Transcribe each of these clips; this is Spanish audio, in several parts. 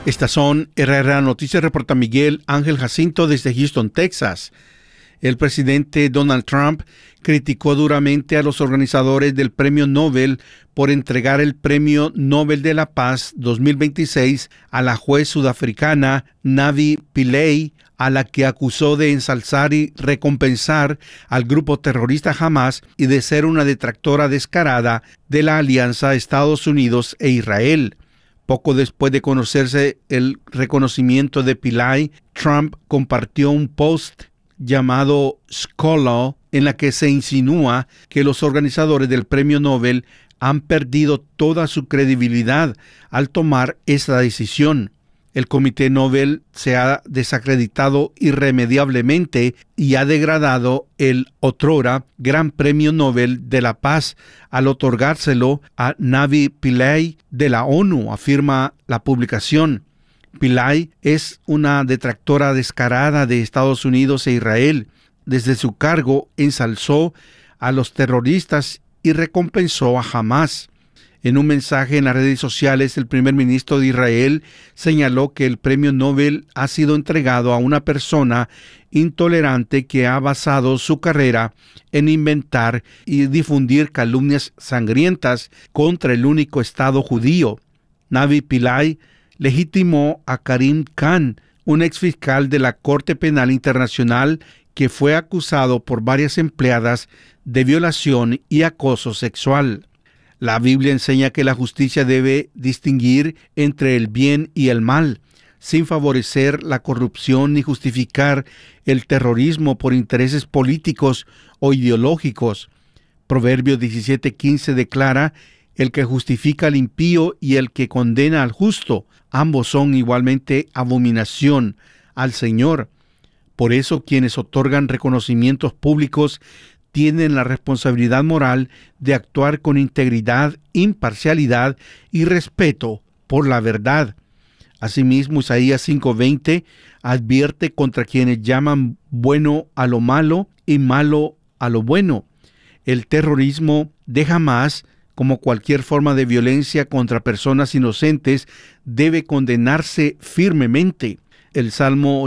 Estas son RRA Noticias, reporta Miguel Ángel Jacinto desde Houston, Texas. El presidente Donald Trump criticó duramente a los organizadores del Premio Nobel por entregar el Premio Nobel de la Paz 2026 a la juez sudafricana Navi Pillay, a la que acusó de ensalzar y recompensar al grupo terrorista Hamas y de ser una detractora descarada de la alianza Estados Unidos e Israel. Poco después de conocerse el reconocimiento de Pillay, Trump compartió un post llamado Scholar, en la que se insinúa que los organizadores del Premio Nobel han perdido toda su credibilidad al tomar esta decisión. El Comité Nobel se ha desacreditado irremediablemente y ha degradado el otrora Gran Premio Nobel de la Paz al otorgárselo a Navi Pillay de la ONU, afirma la publicación. Pillay es una detractora descarada de Estados Unidos e Israel. Desde su cargo ensalzó a los terroristas y recompensó a Hamas. En un mensaje en las redes sociales, el primer ministro de Israel señaló que el premio Nobel ha sido entregado a una persona intolerante que ha basado su carrera en inventar y difundir calumnias sangrientas contra el único Estado judío. Navi Pillay legitimó a Karim Khan, un exfiscal de la Corte Penal Internacional que fue acusado por varias empleadas de violación y acoso sexual. La Biblia enseña que la justicia debe distinguir entre el bien y el mal, sin favorecer la corrupción ni justificar el terrorismo por intereses políticos o ideológicos. Proverbios 17:15 declara: el que justifica al impío y el que condena al justo, ambos son igualmente abominación al Señor. Por eso quienes otorgan reconocimientos públicos tienen la responsabilidad moral de actuar con integridad, imparcialidad y respeto por la verdad. Asimismo, Isaías 5:20 advierte contra quienes llaman bueno a lo malo y malo a lo bueno. El terrorismo de Hamas, como cualquier forma de violencia contra personas inocentes, debe condenarse firmemente. El Salmo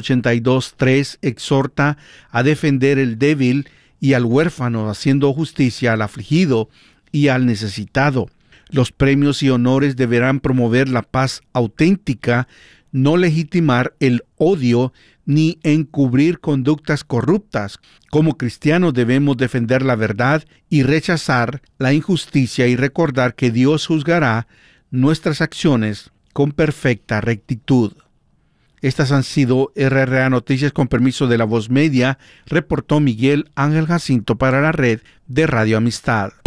82:3 exhorta a defender el débil y al huérfano, haciendo justicia al afligido y al necesitado. Los premios y honores deberán promover la paz auténtica, no legitimar el odio ni encubrir conductas corruptas. Como cristianos debemos defender la verdad y rechazar la injusticia y recordar que Dios juzgará nuestras acciones con perfecta rectitud. Estas han sido RRA Noticias con permiso de La Voz Media, reportó Miguel Ángel Jacinto para la red de Radio Amistad.